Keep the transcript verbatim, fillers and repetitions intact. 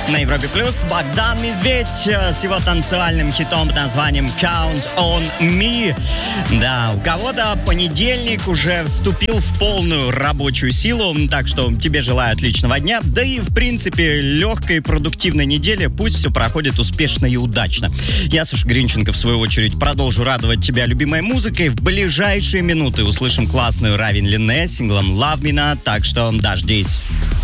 На Европе Плюс Богдан Медведь с его танцевальным хитом под названием Count on Me. Да, у кого-то понедельник уже вступил в полную рабочую силу, так что тебе желаю отличного дня, да и в принципе легкой и продуктивной недели, пусть все проходит успешно и удачно. Я, Саша Гринченко, в свою очередь, продолжу радовать тебя любимой музыкой. В ближайшие минуты услышим классную Равин Лене с синглом Love Me Not, так что дождись.